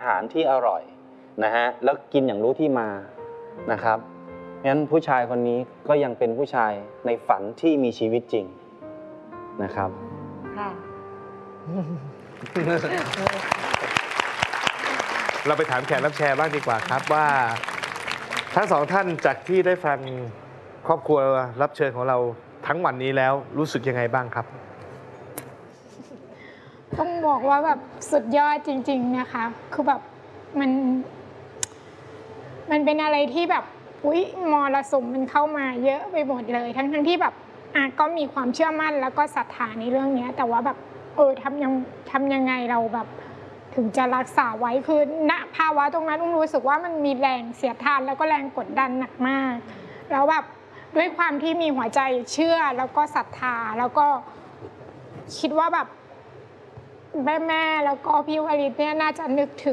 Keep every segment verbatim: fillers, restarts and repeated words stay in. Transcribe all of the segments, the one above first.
ารที่อร่อยนะฮะแล้วกินอย่างรู้ที่มานะครับงั้นผู้ชายคนนี้ก็ยังเป็นผู้ชายในฝันที่มีชีวิตจริงนะครับค่ะเราไปถามแขกรับแชร์บ้างดีกว่าครับว่าทั้งสองท่านจากที่ได้ฟังครอบครัวรับเชิญของเราทั้งวันนี้แล้วรู้สึกยังไงบ้างครับต้องบอกว่าแบบสุดยอดจริงๆนะคะคือแบบมันมันเป็นอะไรที่แบบอุ๊ยมรสุมมันเข้ามาเยอะไปหมดเลยทั้งทั้งที่แบบอ่ะก็มีความเชื่อมั่นแล้วก็ศรัทธาในเรื่องนี้แต่ว่าแบบเออทำยังทำยังไงเราแบบถึงจะรักษาไว้คือณภาวะตรงนั้นอุ้มรู้สึกว่ามันมีแรงเสียดทานแล้วก็แรงกดดันหนักมากแล้วแบบด้วยความที่มีหัวใจเชื่อแล้วก็ศรัทธาแล้วก็คิดว่าแบบแม่แม่แล้วก็พี่วริศเนี่ยน่าจะนึกถึง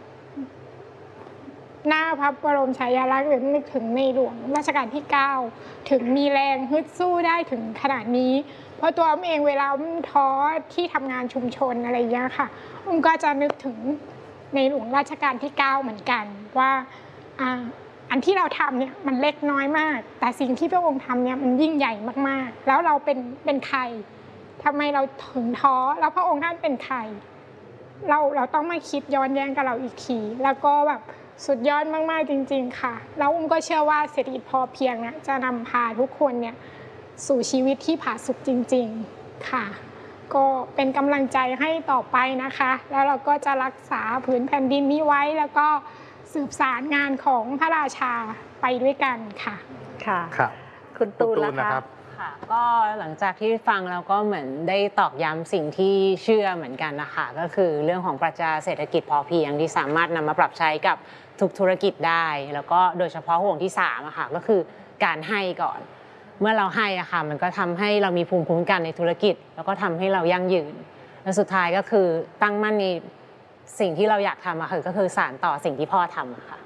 หน้าพระบรมฉายาลักษณ์หรือนึกถึงในหลวงรัชกาลที่เก้าถึงมีแรงฮึดสู้ได้ถึงขนาดนี้เพราะตัวอุ้มเองเวลาอุ้มท้อที่ทำงานชุมชนอะไรอย่างเงี้ยค่ะอุ้มก็จะนึกถึงในหลวงรัชกาลที่เก้าเหมือนกันว่าอ่าอันที่เราทำเนี่ยมันเล็กน้อยมากแต่สิ่งที่พระองค์ทำเนี่ยมันยิ่งใหญ่มากๆแล้วเราเป็นเป็นใครทำไมเราถึงท้อแล้วพระองค์ท่านเป็นใครเราเราต้องมาคิดย้อนแย้งกับเราอีกทีแล้วก็แบบสุดยอดมากๆจริงๆค่ะแล้วอุ้มก็เชื่อว่าเศรษฐกิจพอเพียงนะจะนำพาทุกคนเนี่ยสู่ชีวิตที่ผาสุกจริงๆค่ะก็เป็นกำลังใจให้ต่อไปนะคะแล้วเราก็จะรักษาผืนแผ่นดินนี้ไว้แล้วก็สืบสารงานของพระราชาไปด้วยกันค่ะค่ะครับคุณตูนล่ะคะค่ะก็หลังจากที่ฟังเราก็เหมือนได้ตอกย้ำสิ่งที่เชื่อเหมือนกันนะคะก็คือเรื่องของปรัชญาเศรษฐกิจพอเพียงที่สามารถนำมาปรับใช้กับทุกธุรกิจได้แล้วก็โดยเฉพาะห่วงที่สามอะค่ะก็คือการให้ก่อนเมื่อเราให้อะค่ะมันก็ทำให้เรามีภูมิคุ้มกันในธุรกิจแล้วก็ทำให้เรายั่งยืนและสุดท้ายก็คือตั้งมั่นในสิ่งที่เราอยากทำอะคือก็คือสานต่อสิ่งที่พ่อทำอะค่ะ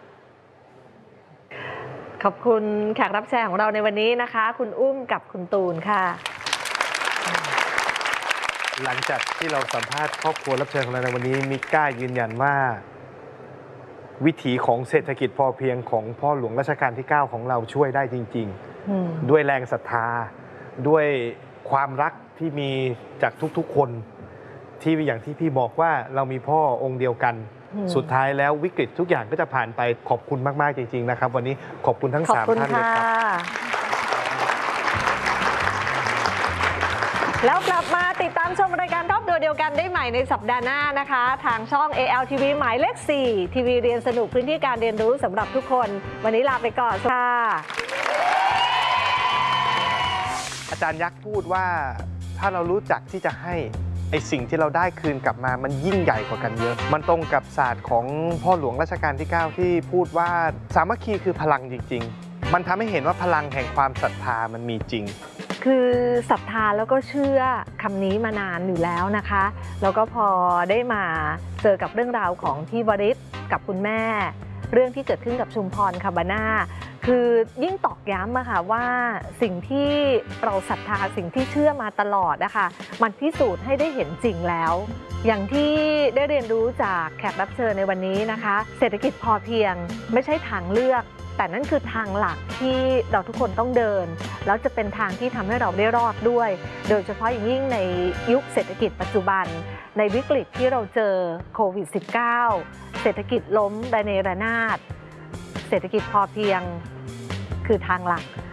ขอบคุณแขกรับเชิญของเราในวันนี้นะคะคุณอุ้มกับคุณตูนค่ะหลังจากที่เราสัมภาษณ์ครอบครัวรับเชิญของเราในวันนี้มิก้ายืนยันว่าวิถีของเศรษฐกิจพอเพียงของพ่อหลวงรัชกาลที่เก้าของเราช่วยได้จริงๆด้วยแรงศรัทธาด้วยความรักที่มีจากทุกๆคนที่อย่างที่พี่บอกว่าเรามีพ่อองค์เดียวกันสุดท้ายแล้ววิกฤตทุกอย่างก็จะผ่านไปขอบคุณมากๆจริงๆนะครับวันนี้ขอบคุณทั้งสามท่านเลยครับแล้วกลับมาติดตามชมรายการรอบตัวเดียวกันได้ใหม่ในสัปดาห์หน้านะคะทางช่อง เอ แอล ที วี หมายเลขสี่ทีวีเรียนสนุกพื้นที่การเรียนรู้สำหรับทุกคนวันนี้ลาไปก่อนค่ะอาจารย์ยักษ์พูดว่าถ้าเรารู้จักที่จะให้ไอสิ่งที่เราได้คืนกลับมามันยิ่งใหญ่กว่ากันเยอะมันตรงกับศาสตร์ของพ่อหลวงรัชกาลที่เก้าที่พูดว่าสามัคคีคือพลังจริงๆมันทำให้เห็นว่าพลังแห่งความศรัทธามันมีจริงคือศรัทธาแล้วก็เชื่อคำนี้มานานอยู่แล้วนะคะแล้วก็พอได้มาเจอกับเรื่องราวของพี่วริศกับคุณแม่เรื่องที่เกิดขึ้นกับชุมพรคาบาน่าคือยิ่งตอกย้ำอะค่ะว่าสิ่งที่เราศรัทธาสิ่งที่เชื่อมาตลอดนะคะมันพิสูจน์ให้ได้เห็นจริงแล้วอย่างที่ได้เรียนรู้จากแขกรับเชิญในวันนี้นะคะเศรษฐกิจพอเพียงไม่ใช่ทางเลือกแต่นั่นคือทางหลักที่เราทุกคนต้องเดินแล้วจะเป็นทางที่ทำให้เราได้รอดด้วยโดยเฉพาะอย่างยิ่งในยุคเศรษฐกิจปัจจุบันในวิกฤตที่เราเจอโควิด สิบเก้า เศรษฐกิจล้มระเนระนาดเศรษฐกิจพอเพียงคือทางหลัก